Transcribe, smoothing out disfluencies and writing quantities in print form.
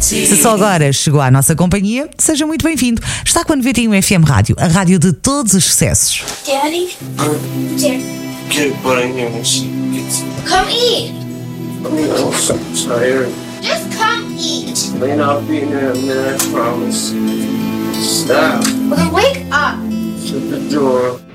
Se só agora chegou à nossa companhia, seja muito bem-vindo. Está com a 91 FM Rádio, a rádio de todos os sucessos. Daddy? Dad. Get butt in here when she gets Come eat. I'm so tired. Just come eat. May not be here in a minute, I promise. Stop. Well, then wake up. Shut the door.